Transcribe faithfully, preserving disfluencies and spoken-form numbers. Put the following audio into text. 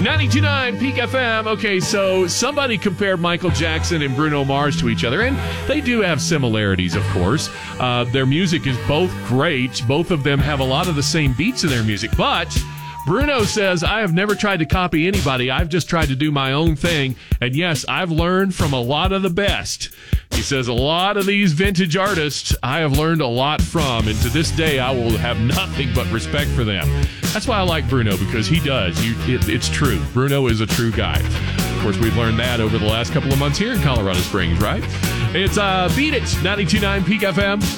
ninety-two point nine Peak F M. Okay, so somebody compared Michael Jackson and Bruno Mars to each other, and they do have similarities, of course. Uh, their music is both great. Both of them have a lot of the same beats in their music, but Bruno says, I have never tried to copy anybody. I've just tried to do my own thing. And yes, I've learned from a lot of the best. He says, a lot of these vintage artists I have learned a lot from, and to this day I will have nothing but respect for them. That's why I like Bruno, because he does. You, it, it's true. Bruno is a true guy. Of course, we've learned that over the last couple of months here in Colorado Springs, right? It's uh, Beat It, ninety-two point nine Peak F M.